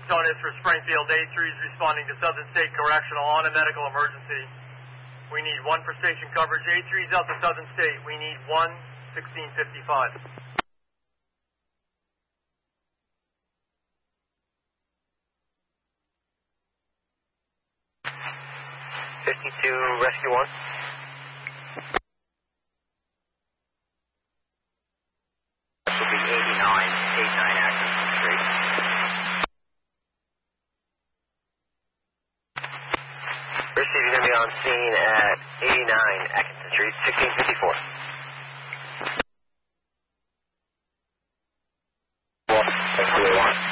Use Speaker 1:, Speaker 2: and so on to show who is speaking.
Speaker 1: Zone is for Springfield. A3 is responding to Southern State Correctional on a medical emergency. We need 1 for station coverage. A3 is out to Southern State. We need 1-1655.
Speaker 2: 52, Rescue 1. This will be 89 Atkinson Street. Receive, you're going to be on scene at 89 Atkinson Street, 1654. Well, thanks for the one.